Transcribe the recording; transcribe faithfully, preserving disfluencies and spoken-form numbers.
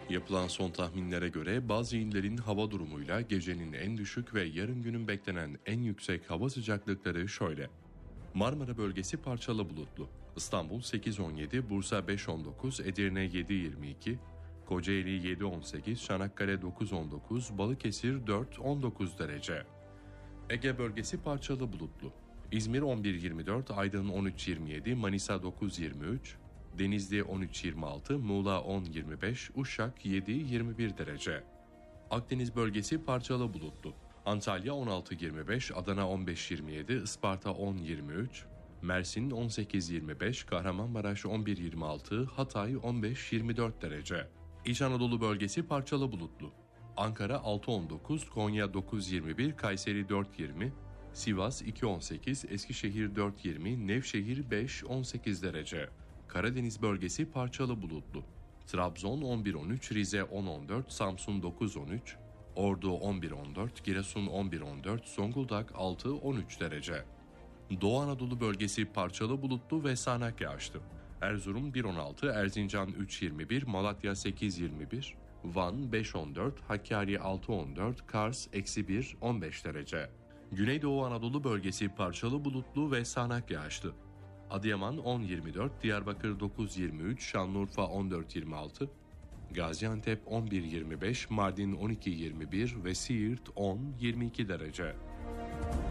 Yapılan son tahminlere göre bazı illerin hava durumuyla gecenin en düşük ve yarın günün beklenen en yüksek hava sıcaklıkları şöyle. Marmara bölgesi parçalı bulutlu. İstanbul sekiz on yedi, Bursa beş on dokuz, Edirne yedi yirmi iki, Kocaeli yedi on sekiz, Çanakkale dokuz on dokuz, Balıkesir dört on dokuz derece. Ege bölgesi parçalı bulutlu. İzmir on bir yirmi dört, Aydın on üç yirmi yedi, Manisa dokuz yirmi üç, Denizli on üç yirmi altı, Muğla on yirmi beş, Uşak yedi yirmi bir derece. Akdeniz bölgesi parçalı bulutlu. Antalya on altı yirmi beş, Adana on beş yirmi yedi, Isparta on yirmi üç, Mersin on sekiz yirmi beş, Kahramanmaraş on bir yirmi altı, Hatay on beş yirmi dört derece. İç Anadolu bölgesi parçalı bulutlu. Ankara altı on dokuz, Konya dokuz yirmi bir, Kayseri dört yirmi, Sivas iki on sekiz, Eskişehir dört yirmi, Nevşehir beş on sekiz derece. Karadeniz bölgesi parçalı bulutlu. Trabzon on bir on üç, Rize on on dört, Samsun dokuz on üç, Ordu on bir on dört, Giresun on bir on dört, Zonguldak altı on üç derece. Doğu Anadolu bölgesi parçalı bulutlu ve sağanak yağışlı. Erzurum bir on altı, Erzincan üç yirmi bir, Malatya sekiz yirmi bir, Van beş on dört, Hakkari altı on dört, Kars eksi bir on beş derece. Güneydoğu Anadolu bölgesi parçalı bulutlu ve sağanak yağışlı. Adıyaman on yirmi dört, Diyarbakır dokuz yirmi üç, Şanlıurfa on dört yirmi altı, Gaziantep on bir yirmi beş, Mardin on iki yirmi bir ve Siirt on yirmi iki derece.